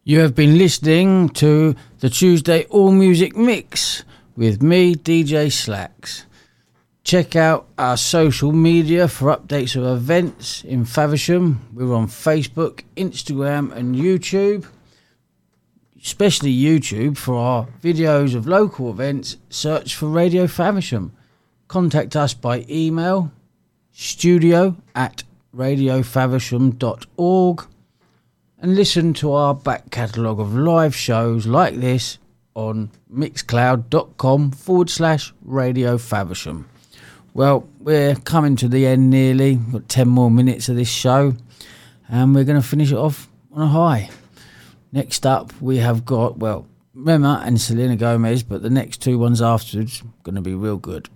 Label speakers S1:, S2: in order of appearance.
S1: You have been listening to the Tuesday All Music Mix with me, DJ Slacks. Check out our social media for updates of events in Faversham. We're on Facebook, Instagram and YouTube. Especially YouTube for our videos of local events. Search for Radio Faversham. Contact us by email studio@radiofaversham.org and listen to our back catalogue of live shows like this on mixcloud.com/Radio Faversham. Well, we're coming to the end nearly. We've got 10 more minutes of this show and we're going to finish it off on a high. Next up, we have got, Rema and Selena Gomez, but the next two ones afterwards are going to be real good.